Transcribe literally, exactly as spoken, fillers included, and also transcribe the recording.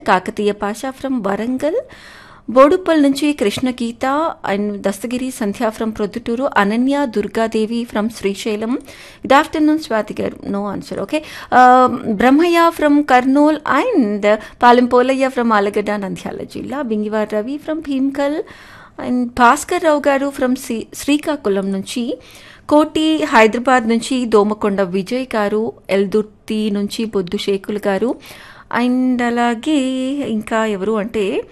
Kakatiya Pasha from Warangal, Boduppal నుంచి కృష్ణ గీత and Dastagiri Sandhya from Proddatur, Ananya Durgadevi from Srisailam. Good afternoon Swathi గారు, no answer. Okay, Brahmaiah from Kurnool and Palem Polayya from Allagadda Nandyal జిల్లా, Bingiwar Ravi from Bhimgal and Bhaskar Rao గారు from Shri Srikakulam నుంచి, కోటి హైదరాబాద్ నుంచి దోమకొండ విజయ్ గారు, ఎల్దుర్తి నుంచి బొద్దు షేకుల్ గారు అండ్ అలాగే ఇంకా ఎవరు అంటే